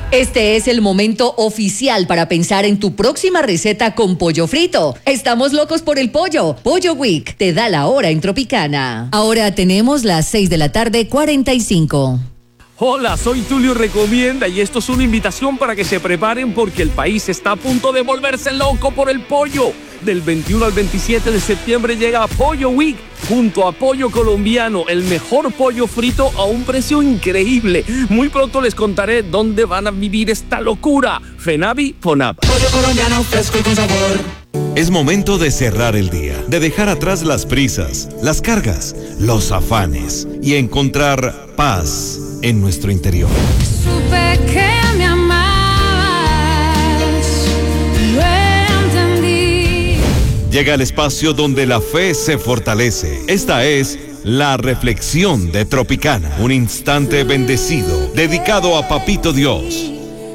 Este es el momento oficial para pensar en tu próxima receta con pollo frito. Estamos locos por el pollo. Pollo Week te da la hora en Tropicana. Ahora tenemos las 6:45 p.m. Hola, soy Tulio Recomienda y esto es una invitación para que se preparen porque el país está a punto de volverse loco por el pollo. Del 21 al 27 de septiembre llega Pollo Week junto a Pollo Colombiano, el mejor pollo frito a un precio increíble. Muy pronto les contaré dónde van a vivir esta locura. Fenavi Fonap. Pollo colombiano fresco y con sabor. Es momento de cerrar el día, de dejar atrás las prisas, las cargas, los afanes y encontrar paz en nuestro interior. Supe que me amabas, lo entendí. Llega el espacio donde la fe se fortalece. Esta es la reflexión de Tropicana, un instante bendecido dedicado a Papito Dios.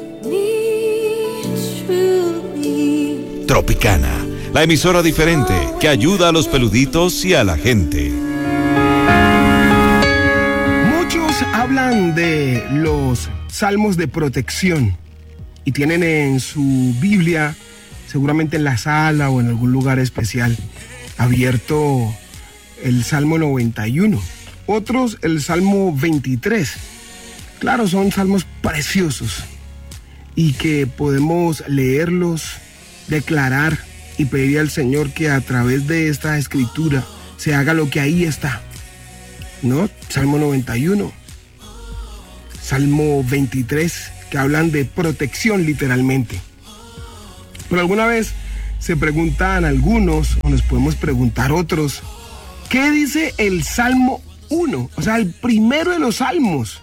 Tropicana, la emisora diferente que ayuda a los peluditos y a la gente. Muchos hablan de los salmos de protección y tienen en su Biblia, seguramente en la sala o en algún lugar especial, abierto el Salmo 91. Otros el Salmo 23. Claro, son salmos preciosos y que podemos leerlos, declarar y pedir al Señor que a través de esta escritura se haga lo que ahí está, ¿no? Salmo 91, Salmo 23, que hablan de protección literalmente. Pero alguna vez se preguntan algunos, o nos podemos preguntar otros, ¿qué dice el Salmo 1? O sea, el primero de los salmos.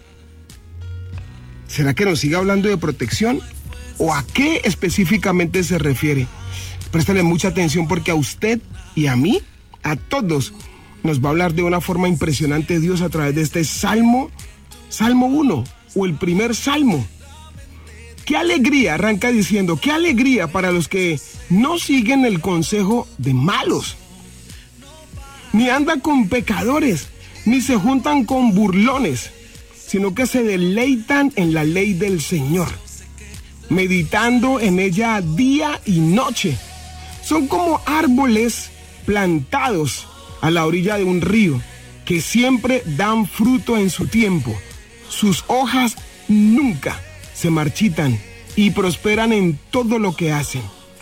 ¿Será que nos sigue hablando de protección? ¿O a qué específicamente se refiere? Préstale mucha atención porque a usted y a mí, a todos, nos va a hablar de una forma impresionante Dios a través de este Salmo 1, o el primer Salmo. ¡Qué alegría! Arranca diciendo, ¡qué alegría para los que no siguen el consejo de malos! Ni andan con pecadores, ni se juntan con burlones, sino que se deleitan en la ley del Señor, meditando en ella día y noche. Son como árboles plantados a la orilla de un río, que siempre dan fruto en su tiempo. Sus hojas nunca se marchitan y prosperan en todo lo que hacen.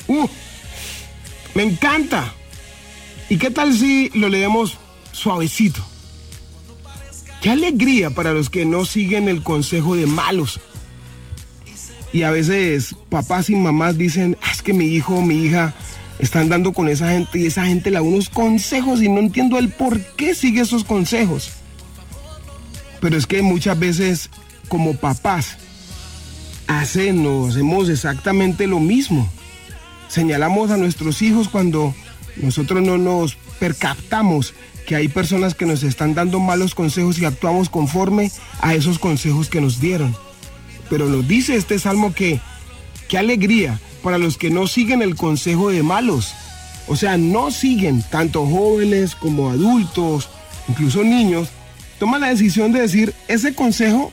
Me encanta. ¿Y qué tal si lo leemos suavecito? Qué alegría para los que no siguen el consejo de malos. Y a veces papás y mamás dicen, es que mi hijo o mi hija están dando con esa gente y esa gente le da unos consejos y no entiendo el por qué sigue esos consejos. Pero es que muchas veces como papás hacemos exactamente lo mismo. Señalamos a nuestros hijos cuando nosotros no nos percatamos que hay personas que nos están dando malos consejos y actuamos conforme a esos consejos que nos dieron. Pero nos dice este salmo que qué alegría para los que no siguen el consejo de malos. O sea, no siguen, tanto jóvenes como adultos, incluso niños, toman la decisión de decir, ese consejo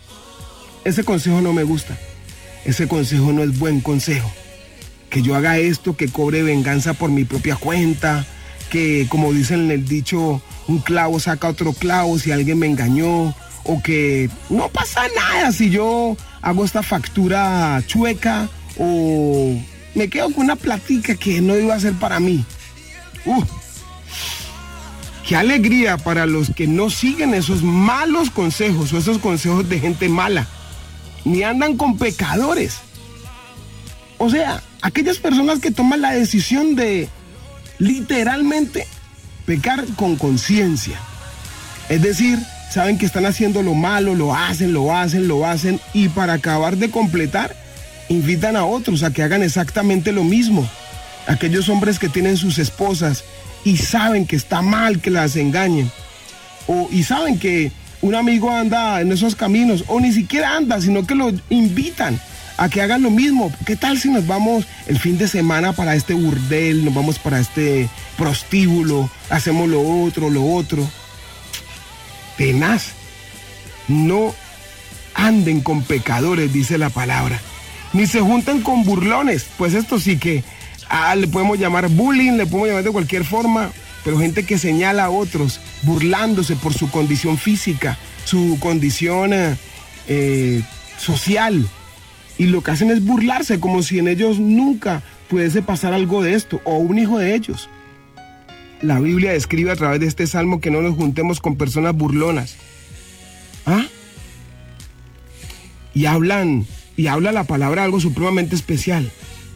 no me gusta. Ese consejo no es buen consejo. Que yo haga esto, que cobre venganza por mi propia cuenta, que como dicen en el dicho, un clavo saca otro clavo si alguien me engañó, o que no pasa nada si yo hago esta factura chueca, o me quedo con una platica que no iba a ser para mí. Qué alegría para los que no siguen esos malos consejos o esos consejos de gente mala, ni andan con pecadores. O sea, aquellas personas que toman la decisión de literalmente pecar con conciencia. Es decir, saben que están haciendo lo malo, lo hacen y para acabar de completar, invitan a otros a que hagan exactamente lo mismo. Aquellos hombres que tienen sus esposas y saben que está mal que las engañen, y saben que un amigo anda en esos caminos, o ni siquiera anda, sino que lo invitan a que hagan lo mismo. ¿Qué tal si nos vamos el fin de semana para este burdel, nos vamos para este prostíbulo, hacemos lo otro? Tenaz. No anden con pecadores, dice la palabra. Ni se junten con burlones, pues esto sí que le podemos llamar bullying, le podemos llamar de cualquier forma, pero gente que señala a otros, burlándose por su condición física, su condición social, y lo que hacen es burlarse como si en ellos nunca pudiese pasar algo de esto, o un hijo de ellos. La Biblia describe a través de este salmo que no nos juntemos con personas burlonas. Y habla la palabra algo supremamente especial.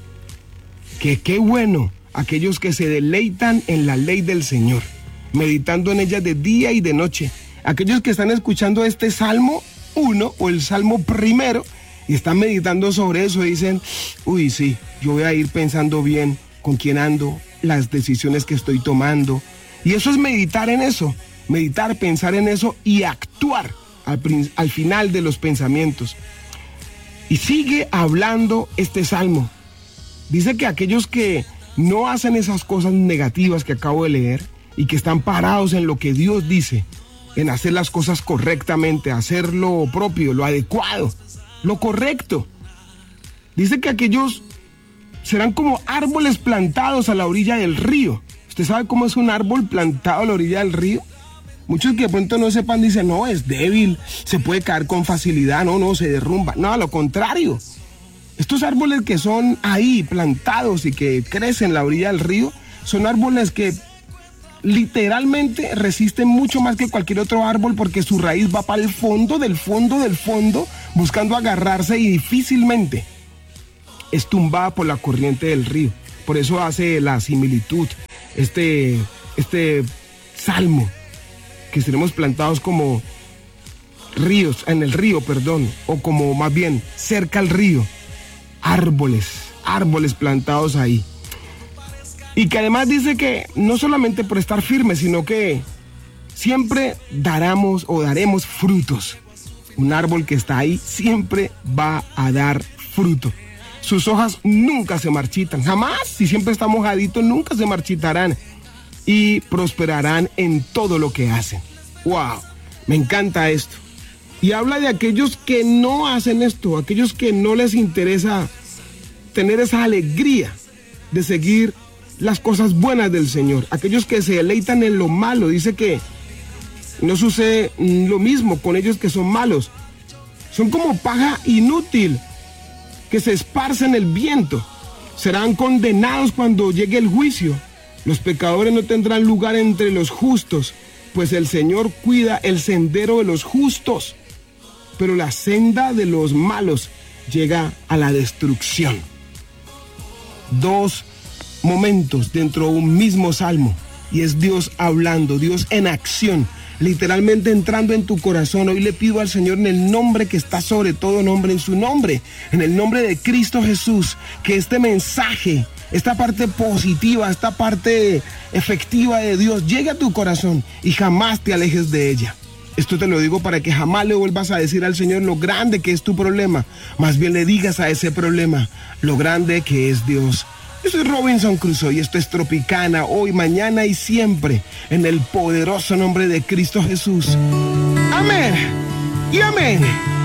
Que qué bueno aquellos que se deleitan en la ley del Señor, meditando en ella de día y de noche. Aquellos que están escuchando este Salmo 1 o el Salmo primero y están meditando sobre eso y dicen, uy, sí, yo voy a ir pensando bien con quién ando, las decisiones que estoy tomando. Y eso es meditar en eso, meditar, pensar en eso y actuar al final de los pensamientos. Y sigue hablando este salmo. Dice que aquellos que no hacen esas cosas negativas que acabo de leer y que están parados en lo que Dios dice, en hacer las cosas correctamente, hacer lo propio, lo adecuado, lo correcto. Dice que aquellos serán como árboles plantados a la orilla del río. ¿Usted sabe cómo es un árbol plantado a la orilla del río? Muchos que de pronto no sepan dicen, no, es débil, se puede caer con facilidad, no, se derrumba. No, a lo contrario. Estos árboles que son ahí plantados y que crecen en la orilla del río, son árboles que literalmente resisten mucho más que cualquier otro árbol porque su raíz va para el fondo del fondo, buscando agarrarse y difícilmente es tumbada por la corriente del río. Por eso hace la similitud este salmo, que seremos plantados como ríos, en el río, o como más bien cerca al río, árboles plantados ahí. Y que además dice que no solamente por estar firmes, sino que siempre daremos frutos. Un árbol que está ahí siempre va a dar fruto. Sus hojas nunca se marchitan, jamás. Si siempre está mojadito, nunca se marchitarán. Y prosperarán en todo lo que hacen. ¡Wow! Me encanta esto. Y habla de aquellos que no hacen esto, aquellos que no les interesa tener esa alegría de seguir las cosas buenas del Señor. Aquellos que se deleitan en lo malo. Dice que no sucede lo mismo con ellos que son malos. Son como paja inútil que se esparce en el viento. Serán condenados cuando llegue el juicio. Los pecadores no tendrán lugar entre los justos, pues el Señor cuida el sendero de los justos, pero la senda de los malos llega a la destrucción. Dos momentos dentro de un mismo salmo, y es Dios hablando, Dios en acción, literalmente entrando en tu corazón. Hoy le pido al Señor, en el nombre que está sobre todo nombre, en su nombre, en el nombre de Cristo Jesús, que este mensaje, esta parte positiva, esta parte efectiva de Dios llegue a tu corazón y jamás te alejes de ella. Esto te lo digo para que jamás le vuelvas a decir al Señor lo grande que es tu problema. Más bien le digas a ese problema lo grande que es Dios. Yo soy Robinson Crusoe y esto es Tropicana, hoy, mañana y siempre, en el poderoso nombre de Cristo Jesús. Amén y amén.